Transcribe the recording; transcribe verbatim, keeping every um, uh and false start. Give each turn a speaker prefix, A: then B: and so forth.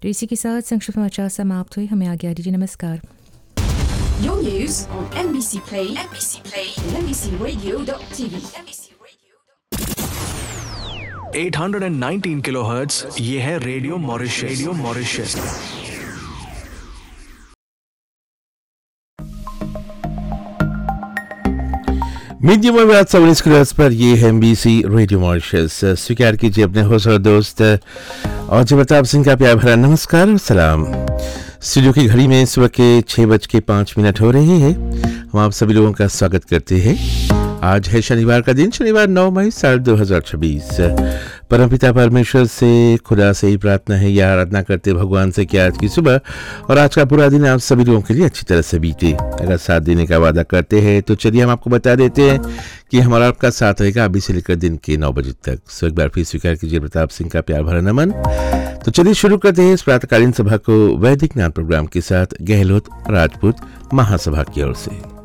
A: तो इसी के साथ संक्षिप्त समाचार समाप्त हुए। हमें आज्ञा दीजिए। नमस्कार।
B: Your news on M B C Play, M B C Play, and M B C Radio dot T V.
C: आठ सौ उन्नीस किलोहर्ट्ज़, ये है radio Mauritius. Radio Mauritius.
D: Medium में बात सवालिस किलोहर्ट्ज़ पर ये है एमबीसी रेडियो मॉरिशस। स्वीकार कीजिए अपने होस्ट और दोस्त और जबरताब सिंह का प्यार भरा नमस्कार और सलाम। स्टूडियो की घड़ी में सुबह के छः बज के पाँच मिनट हो रहे हैं। हम आप सभी लोगों का स्वागत करते हैं। आज है शनिवार का दिन, शनिवार नौ मई साल दो हज़ार छब्बीस। परमपिता परमेश्वर से खुदा से ही प्रार्थना है या आराधना करते भगवान से कि आज की सुबह और आज का पूरा दिन आप सभी लोगों के लिए अच्छी तरह से बीते। अगर साथ देने का वादा करते हैं तो चलिए हम आपको बता देते हैं कि हमारा आपका साथ रहेगा अभी से लेकर दिन के नौ बजे तक। सो एक बार फिर स्वीकार कीजिए प्रताप सिंह का प्यार भरा नमन। तो चलिए शुरू करते हैं इस प्रातःकालीन सभा को वैदिक ज्ञान प्रोग्राम के साथ गहलोत राजपूत महासभा की ओर से।